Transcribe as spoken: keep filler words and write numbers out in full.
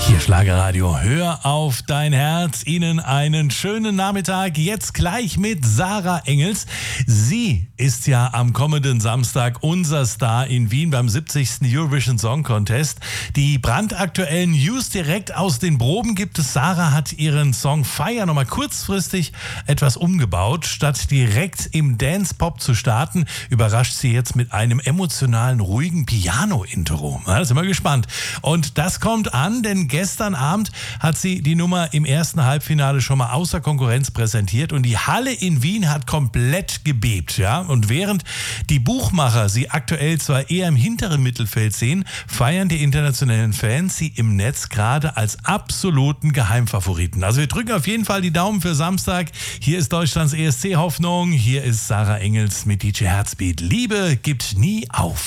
Hier Schlagerradio, hör auf dein Herz. Ihnen einen schönen Nachmittag. Jetzt gleich mit Sarah Engels. Sie ist ja am kommenden Samstag unser Star in Wien beim siebzigsten Eurovision Song Contest. Die brandaktuellen News direkt aus den Proben gibt es. Sarah hat ihren Song Fire nochmal kurzfristig etwas umgebaut. Statt direkt im Dance-Pop zu starten, überrascht sie jetzt mit einem emotionalen, ruhigen Piano-Intro. Da sind wir gespannt. Und das kommt an, denn gestern Abend hat sie die Nummer im ersten Halbfinale schon mal außer Konkurrenz präsentiert und die Halle in Wien hat komplett gebebt. Ja? Und während die Buchmacher sie aktuell zwar eher im hinteren Mittelfeld sehen, feiern die internationalen Fans sie im Netz gerade als absoluten Geheimfavoriten. Also wir drücken auf jeden Fall die Daumen für Samstag. Hier ist Deutschlands E S C-Hoffnung. Hier ist Sarah Engels mit D J Herzbeat. Liebe gibt nie auf.